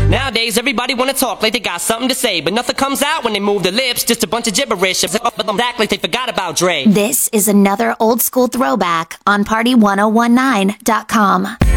Nowadays, everybody wanna talk like they got something to say, but nothing comes out when they move their lips, just a bunch of gibberish. But them act like they forgot about Dre. This is another old school throwback on Party1019.com.